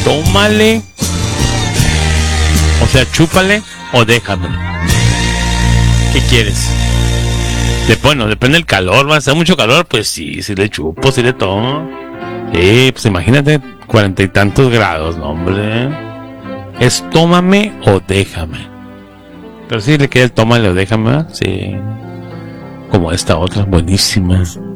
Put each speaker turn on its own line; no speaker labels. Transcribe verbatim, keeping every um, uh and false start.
tómale. O sea, chúpale o déjame. ¿Qué quieres? De, bueno, depende del calor. Va a hacer mucho calor, pues sí, si le chupo, si le tomo. Sí, pues imagínate, cuarenta y tantos grados, no, hombre. Es tómame o déjame. Pero si le queda el tómale o déjame, ¿verdad? Sí. Como esta otra, buenísima.